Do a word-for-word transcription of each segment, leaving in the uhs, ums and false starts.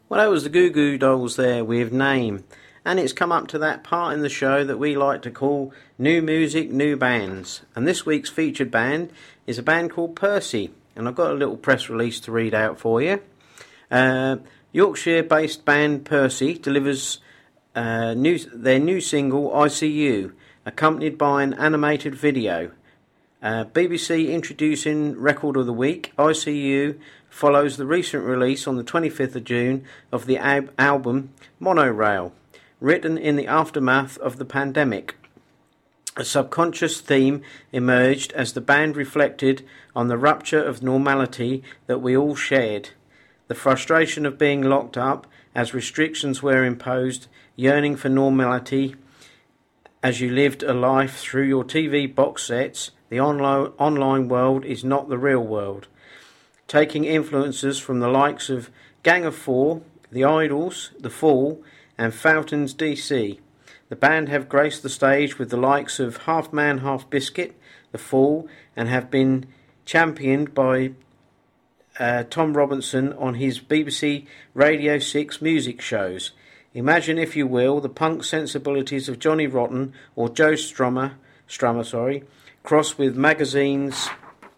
Well, that was the Goo Goo Dolls there with Name. And it's come up to that part in the show that we like to call New Music, New Bands. And this week's featured band is a band called Percy. And I've got a little press release to read out for you. Uh, Yorkshire-based band Percy delivers uh, new, their new single, I See You, accompanied by an animated video. Uh, B B C introducing Record of the Week, I See You follows the recent release on the twenty-fifth of June of the ab- album Monorail, written in the aftermath of the pandemic. A subconscious theme emerged as the band reflected on the rupture of normality that we all shared, the frustration of being locked up as restrictions were imposed, yearning for normality as you lived a life through your T V box sets. The online online world is not the real world. Taking influences from the likes of Gang of Four, The Idols, The Fall, and Fountains D C. The band have graced the stage with the likes of Half Man Half Biscuit, The Fall, and have been championed by uh, Tom Robinson on his B B C Radio six music shows. Imagine, if you will, the punk sensibilities of Johnny Rotten or Joe Strummer, Strummer, sorry, crossed with Magazine's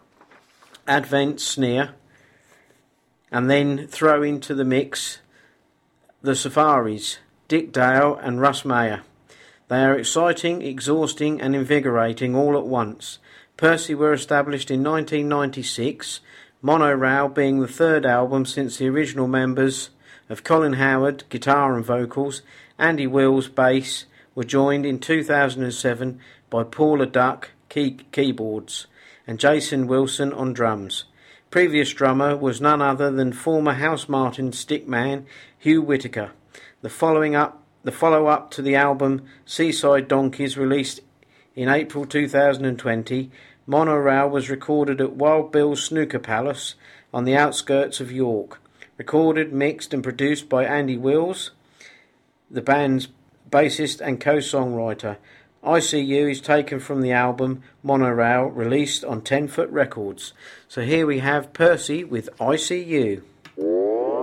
Advent sneer, and then throw into the mix the Safaris, Dick Dale and Russ Meyer. They are exciting, exhausting and invigorating all at once. Percy were established in nineteen ninety-six, Monorail being the third album since the original members of Colin Howard, guitar and vocals, Andy Wills, bass, were joined in two thousand seven by Paula Duck, key- keyboards, and Jason Wilson on drums. Previous drummer was none other than former Housemartin stickman Hugh Whitaker. The following up, the follow-up to the album Seaside Donkeys, released in April two thousand twenty, Monorail was recorded at Wild Bill's Snooker Palace on the outskirts of York. Recorded, mixed and produced by Andy Wills, the band's bassist and co-songwriter. I See You is taken from the album Monorail, released on ten foot Records. So here we have Percy with I See You.